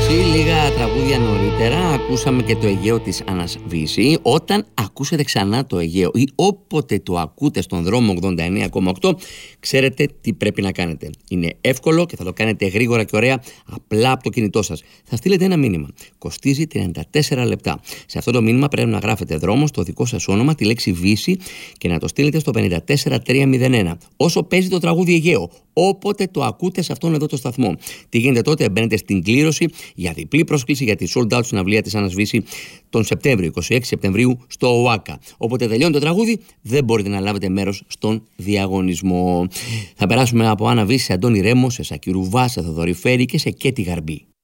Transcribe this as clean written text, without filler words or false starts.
Αναστήση, λίγα τραγούδια νωρίτερα ακούσαμε και το Αιγαίο της Άννας Βύση. Όταν ακούσετε ξανά το Αιγαίο ή όποτε το ακούτε στον δρόμο 89,8, ξέρετε τι πρέπει να κάνετε. Είναι εύκολο και θα το κάνετε γρήγορα και ωραία, απλά από το κινητό σας. Θα στείλετε ένα μήνυμα. Κοστίζει 34 λεπτά. Σε αυτό το μήνυμα πρέπει να γράφετε δρόμο, το δικό σας όνομα, τη λέξη Βύση και να το στείλετε στο 54301. Όσο παίζει το τραγούδι Αιγαίο, όποτε το ακούτε σε αυτόν εδώ το σταθμό. Τι γίνεται τότε? Μπαίνετε στην κλήρωση για διπλή πρόσκληση για τη sold out συναυλία της Άννας Βύση τον Σεπτέμβριο, 26 Σεπτεμβρίου στο ΟΑΚΑ. Όποτε τελειώνει το τραγούδι, δεν μπορείτε να λάβετε μέρος στον διαγωνισμό. Θα περάσουμε από Άννα Βύση σε Αντώνη Ρέμο, σε Σάκη Ρουβά, σε Θοδωρή Φέρη και σε Κέτη Γαρμπή.